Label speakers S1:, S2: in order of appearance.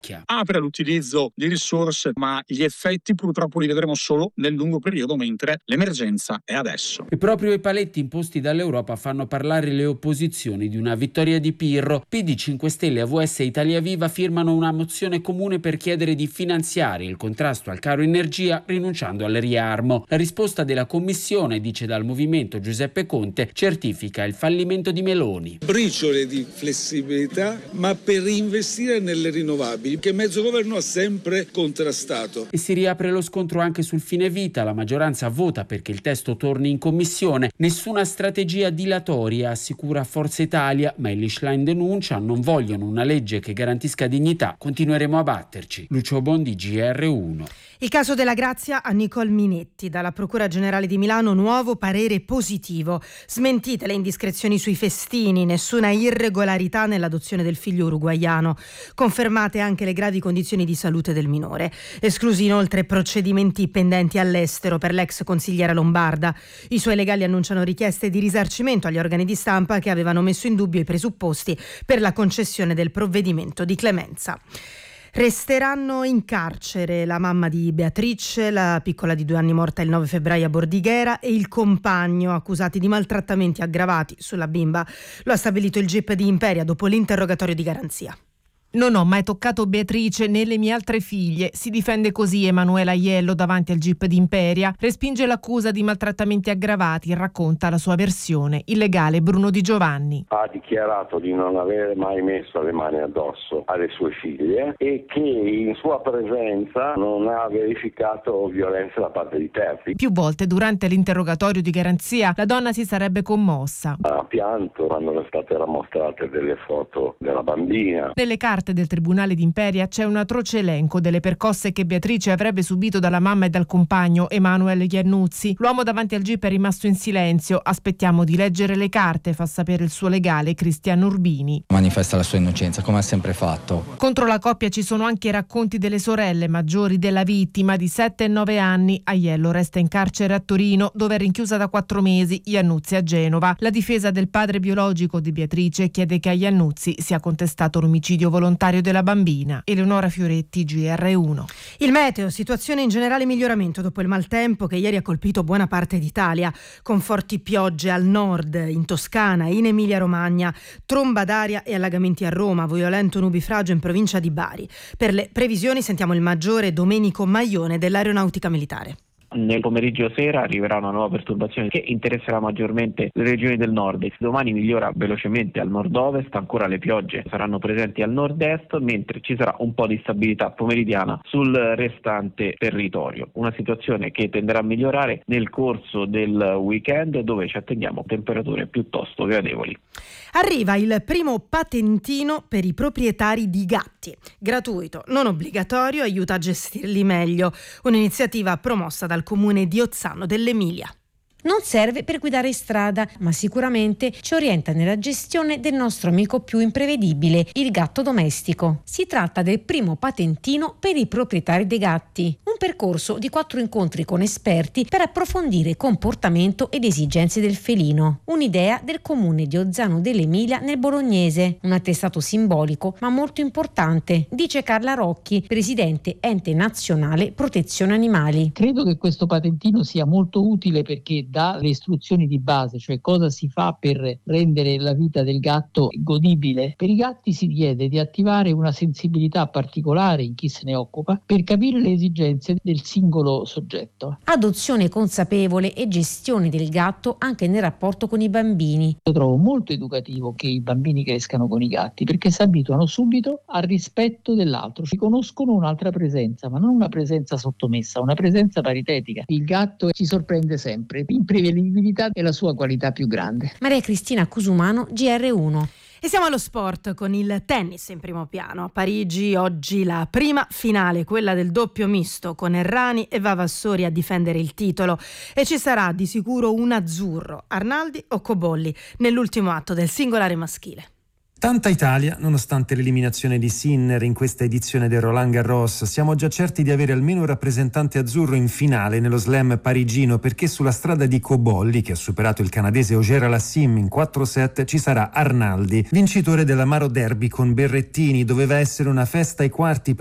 S1: Apre all'utilizzo di risorse, ma gli effetti purtroppo li vedremo solo nel lungo periodo, mentre l'emergenza è adesso.
S2: E proprio i paletti imposti dall'Europa fanno parlare le opposizioni di una vittoria di Pirro. PD, 5 Stelle, AVS e Italia Viva firmano una mozione comune per chiedere di finanziare il contrasto al caro energia rinunciando al riarmo. La risposta della Commissione, dice dal movimento Giuseppe Conte, certifica il fallimento di Meloni.
S3: Briciole di flessibilità, ma per investire nelle rinnovabili, che mezzo governo ha sempre contrastato.
S2: E si riapre lo scontro anche sul fine vita. La maggioranza vota perché il testo torni in commissione. Nessuna strategia dilatoria, assicura Forza Italia, ma Elly Schlein denuncia: non vogliono una legge che garantisca dignità, continueremo a batterci. Lucio Bondi, GR1.
S4: Il caso della Grazia a Nicole Minetti. Dalla Procura Generale di Milano nuovo parere positivo. Smentite le indiscrezioni sui festini, nessuna irregolarità nell'adozione del figlio uruguaiano. Confermate anche le gravi condizioni di salute del minore. Esclusi inoltre procedimenti pendenti all'estero per l'ex consigliera lombarda. I suoi legali annunciano richieste di risarcimento agli organi di stampa che avevano messo in dubbio i presupposti per la concessione del provvedimento di clemenza. Resteranno in carcere la mamma di Beatrice, la piccola di 2 anni morta il 9 febbraio a Bordighera, e il compagno, accusati di maltrattamenti aggravati sulla bimba. Lo ha stabilito il GIP di Imperia dopo l'interrogatorio di garanzia.
S5: Non ho mai toccato Beatrice né le mie altre figlie. Si difende così Emanuela Aiello davanti al GIP di Imperia. Respinge l'accusa di maltrattamenti aggravati e racconta la sua versione. Il legale Bruno Di Giovanni.
S6: Ha dichiarato di non avere mai messo le mani addosso alle sue figlie e che in sua presenza non ha verificato violenza da parte di terzi.
S5: Più volte durante l'interrogatorio di garanzia la donna si sarebbe commossa.
S6: Ha pianto quando le state mostrate delle foto della bambina.
S5: Nelle carte del Tribunale di Imperia c'è un atroce elenco delle percosse che Beatrice avrebbe subito dalla mamma e dal compagno Emanuele Iannuzzi. L'uomo davanti al GIP è rimasto in silenzio. Aspettiamo di leggere le carte, fa sapere il suo legale Cristiano Urbini.
S7: Manifesta la sua innocenza, come ha sempre fatto.
S5: Contro la coppia ci sono anche i racconti delle sorelle maggiori della vittima di 7 e 9 anni. Aiello resta in carcere a Torino, dove è rinchiusa da 4 mesi, Iannuzzi a Genova. La difesa del padre biologico di Beatrice chiede che a Iannuzzi sia contestato l'omicidio volontario della bambina. Eleonora Fioretti, GR1.
S4: Il meteo, situazione in generale miglioramento dopo il maltempo che ieri ha colpito buona parte d'Italia, con forti piogge al nord, in Toscana, in Emilia-Romagna, tromba d'aria e allagamenti a Roma, violento nubifragio in provincia di Bari. Per le previsioni sentiamo il maggiore Domenico Maione dell'Aeronautica Militare.
S8: Nel pomeriggio sera arriverà una nuova perturbazione che interesserà maggiormente le regioni del nord. Domani migliora velocemente al nord-ovest, ancora le piogge saranno presenti al nord-est, mentre ci sarà un po' di stabilità pomeridiana sul restante territorio. Una situazione che tenderà a migliorare nel corso del weekend, dove ci attendiamo temperature piuttosto gradevoli.
S4: Arriva il primo patentino per i proprietari di gatti. Gratuito, non obbligatorio, aiuta a gestirli meglio. Un'iniziativa promossa dal comune di Ozzano dell'Emilia.
S9: Non serve per guidare in strada, ma sicuramente ci orienta nella gestione del nostro amico più imprevedibile, il gatto domestico. Si tratta del primo patentino per i proprietari dei gatti, un percorso di 4 incontri con esperti per approfondire comportamento ed esigenze del felino. Un'idea del comune di Ozzano dell'Emilia nel Bolognese, un attestato simbolico ma molto importante, dice Carla Rocchi, presidente Ente Nazionale Protezione Animali.
S10: Credo che questo patentino sia molto utile perché dà le istruzioni di base, cioè cosa si fa per rendere la vita del gatto godibile. Per i gatti si chiede di attivare una sensibilità particolare in chi se ne occupa per capire le esigenze del singolo soggetto.
S9: Adozione consapevole e gestione del gatto anche nel rapporto con i bambini.
S10: Io trovo molto educativo che i bambini crescano con i gatti perché si abituano subito al rispetto dell'altro, ci conoscono un'altra presenza, ma non una presenza sottomessa, una presenza paritetica. Il gatto ci sorprende sempre. Imprevedibilità è la sua qualità più grande.
S9: Maria Cristina Cusumano, GR1.
S4: E siamo allo sport con il tennis in primo piano. A Parigi oggi la prima finale, quella del doppio misto con Errani e Vavassori a difendere il titolo, e ci sarà di sicuro un azzurro, Arnaldi o Cobolli, nell'ultimo atto del singolare maschile.
S11: Tanta Italia, nonostante l'eliminazione di Sinner in questa edizione del Roland Garros. Siamo già certi di avere almeno un rappresentante azzurro in finale nello slam parigino, perché sulla strada di Cobolli, che ha superato il canadese Auger-Aliassime in 4-7, ci sarà Arnaldi, vincitore dell'Amaro Derby con Berrettini. Doveva essere una festa ai quarti